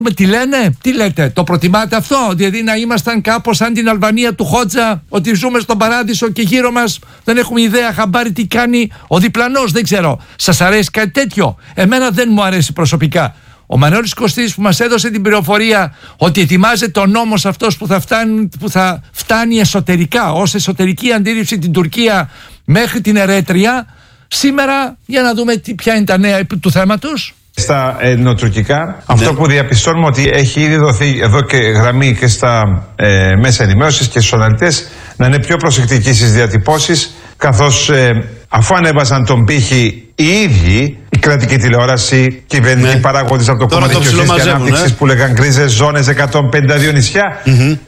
Τι λένε, τι λέτε, το προτιμάτε αυτό? Δηλαδή να ήμασταν κάπως σαν την Αλβανία του Χότζα, ότι ζούμε στον παράδεισο και γύρω μας δεν έχουμε ιδέα χαμπάρι τι κάνει ο διπλανός? Δεν ξέρω, σας αρέσει κάτι τέτοιο? Εμένα δεν μου αρέσει προσωπικά. Ο Μανώλης Κωστής που μας έδωσε την πληροφορία ότι ετοιμάζεται ο νόμος αυτός που θα φτάνει εσωτερικά, ως εσωτερική αντίληψη την Τουρκία μέχρι την Ερέτρια, σήμερα για να δούμε ποια είναι τα νέα του θέματος. Στα ελληνοτουρκικά, αυτό που διαπιστώνουμε ότι έχει ήδη δοθεί εδώ και γραμμή και στα μέσα ενημέρωσης και στους αναλυτές να είναι πιο προσεκτικοί στις διατυπώσεις, καθώς αφού ανέβασαν τον πύχη οι ίδιοι, η κρατική τηλεόραση, κυβερνητικοί παράγοντες από το κόμμα Δικαιοσύνης και Ανάπτυξης που λέγαν γκρίζες ζώνες 152 νησιά.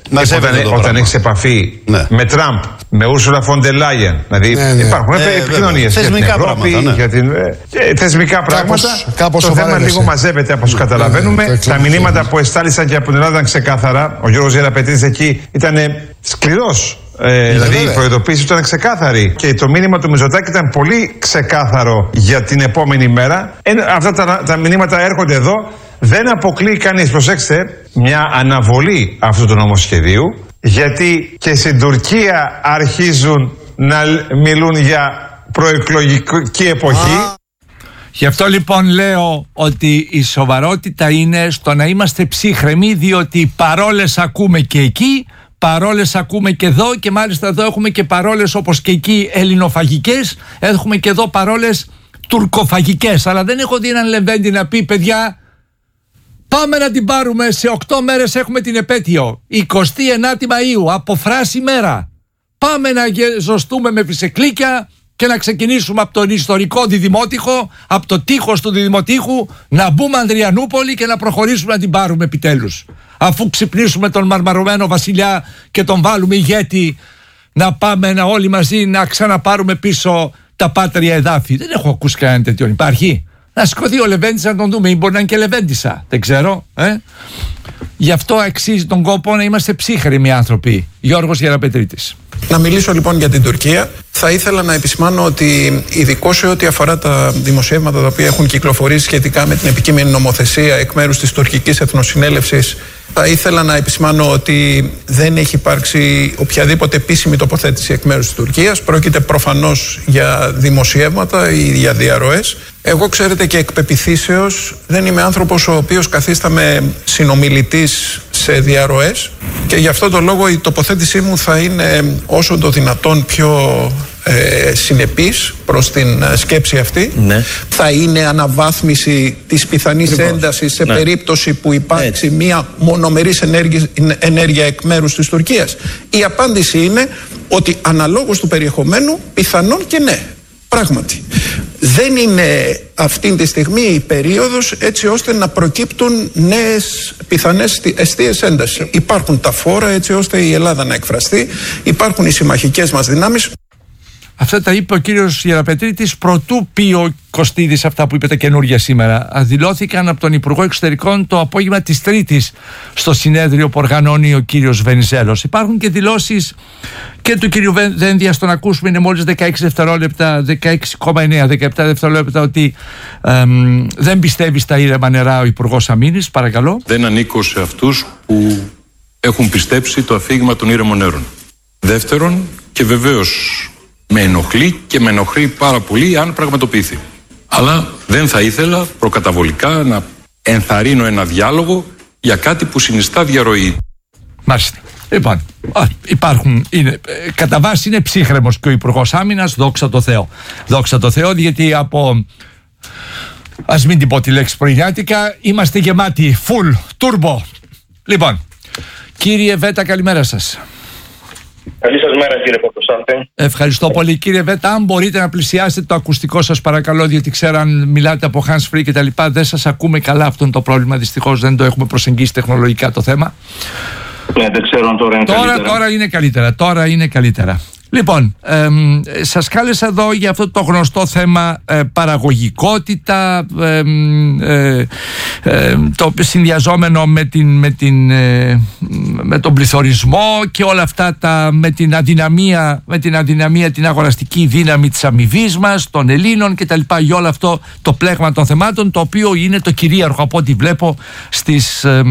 Όταν έχεις επαφή με Τραμπ, με Ούρσουλα φον ντερ Λάιεν, δηλαδή υπάρχουν επικοινωνίες για την Ευρώπη, για την θεσμικά πράγματα. Το θέμα λίγο μαζεύεται από όσο καταλαβαίνουμε. Τα μηνύματα που εστάλησαν και από την Ελλάδα ήταν ξεκάθαρα. Ο Γιώργος Γεραπετρίτης εκεί ήταν σκληρός. Δηλαδή η προειδοποίηση του ήταν ξεκάθαρη και το μήνυμα του Μητσοτάκη ήταν πολύ ξεκάθαρο για την επόμενη μέρα. Αυτά τα μηνύματα έρχονται εδώ. Δεν αποκλείει κανείς, προσέξτε, μια αναβολή αυτού του νομοσχεδίου, γιατί και στην Τουρκία αρχίζουν να μιλούν για προεκλογική εποχή. Γι' αυτό λοιπόν λέω ότι η σοβαρότητα είναι στο να είμαστε ψύχρεμοι, διότι παρόλες ακούμε και εκεί, παρόλες ακούμε και εδώ, και μάλιστα εδώ έχουμε και παρόλες όπως και εκεί ελληνοφαγικές, έχουμε και εδώ παρόλες τουρκοφαγικές. Αλλά δεν έχω δει έναν Λεβέντη να πει, παιδιά, πάμε να την πάρουμε, σε 8 μέρες έχουμε την επέτειο, 29η Μαΐου, από φράση μέρα. Πάμε να ζωστούμε με φυσεκλίκια και να ξεκινήσουμε από τον ιστορικό διδημότυχο, από το τείχος του διδημοτύχου, να μπούμε Ανδριανούπολη και να προχωρήσουμε να την πάρουμε επιτέλους. Αφού ξυπνήσουμε τον μαρμαρωμένο βασιλιά και τον βάλουμε ηγέτη, να πάμε όλοι μαζί να ξαναπάρουμε πίσω τα πάτρια εδάφη. Δεν έχω ακούσει κανένα τέτοιο. Υπάρχει? Να σηκωθεί ο Λεβέντης να τον δούμε, ή μπορεί να είναι και Λεβέντισσα, δεν ξέρω. Γι' αυτό αξίζει τον κόπο να είμαστε ψύχρεμοι άνθρωποι. Γιώργος Γεραπετρίτης. Να μιλήσω λοιπόν για την Τουρκία. Θα ήθελα να επισημάνω ότι ειδικώς σε ό,τι αφορά τα δημοσιεύματα τα οποία έχουν κυκλοφορήσει σχετικά με την επικείμενη νομοθεσία εκ μέρους της τουρκικής εθνοσυνέλευσης, θα ήθελα να επισημάνω ότι δεν έχει υπάρξει οποιαδήποτε επίσημη τοποθέτηση εκ μέρους της Τουρκίας. Πρόκειται προφανώς για δημοσιεύματα ή για διαρροές. Εγώ, ξέρετε, και εκ πεποιθήσεως δεν είμαι άνθρωπος ο οποίος καθίσταμαι συνομιλητής σε διαρροές, και γι' αυτό το λόγο η τοποθέτησή μου θα είναι όσο το δυνατόν πιο συνεπής προς την σκέψη αυτή. Θα είναι αναβάθμιση της πιθανής έντασης σε περίπτωση που υπάρξει μια μονομερής ενέργεια εκ μέρους της Τουρκίας. Η απάντηση είναι ότι αναλόγως του περιεχομένου πιθανόν και ναι. Πράγματι, δεν είναι αυτή τη στιγμή η περίοδος έτσι ώστε να προκύπτουν νέες πιθανές εστίες έντασης. Υπάρχουν τα φόρα έτσι ώστε η Ελλάδα να εκφραστεί, υπάρχουν οι συμμαχικές μας δυνάμεις. Αυτά τα είπε ο κύριος Γεραπετρίτης προτού πει ο Κωστίδης αυτά που είπε τα καινούργια σήμερα. Δηλώθηκαν από τον Υπουργό Εξωτερικών το απόγευμα της Τρίτης στο συνέδριο που οργανώνει ο κύριος Βενιζέλος. Υπάρχουν και δηλώσεις και του κύριου Δένδια, στον ακούσουμε, είναι μόλις 16 δευτερόλεπτα, 16,9-17 δευτερόλεπτα, ότι δεν πιστεύει στα ήρεμα νερά ο Υπουργός Αμήνης. Παρακαλώ. Δεν ανήκω σε αυτούς που έχουν πιστέψει το αφήγημα των ήρεμων νερών. Δεύτερον, και βεβαίως με ενοχλεί και με ενοχλεί πάρα πολύ αν πραγματοποιηθεί. Αλλά δεν θα ήθελα προκαταβολικά να ενθαρρύνω ένα διάλογο για κάτι που συνιστά διαρροή. Μάλιστα. Λοιπόν, υπάρχουν, κατά βάση είναι ψύχρεμος και ο Υπουργός Άμυνας, δόξα τω Θεώ. Δόξα τω Θεώ, γιατί από, ας μην την πω τη λέξη πρωινιάτικα, είμαστε γεμάτοι, full, turbo. Λοιπόν, κύριε Βέτα, καλημέρα σας. Καλή σας μέρα, κύριε Παπασάντη. Ευχαριστώ πολύ, κύριε Βέτα. Αν μπορείτε να πλησιάσετε το ακουστικό σας, παρακαλώ, διότι ξέρω αν μιλάτε από hands free και τα λοιπά, δεν σας ακούμε καλά. Αυτό είναι το πρόβλημα. Δυστυχώς δεν το έχουμε προσεγγίσει τεχνολογικά το θέμα. Ναι, δεν ξέρω αν τώρα είναι καλύτερα. Τώρα είναι καλύτερα. Λοιπόν, σας κάλεσα εδώ για αυτό το γνωστό θέμα παραγωγικότητα, το συνδυαζόμενο με τον πληθωρισμό και όλα αυτά με την αδυναμία, την αγοραστική δύναμη της αμοιβής μας, των Ελλήνων κτλ. Για όλο αυτό το πλέγμα των θεμάτων, το οποίο είναι το κυρίαρχο από ό,τι βλέπω στις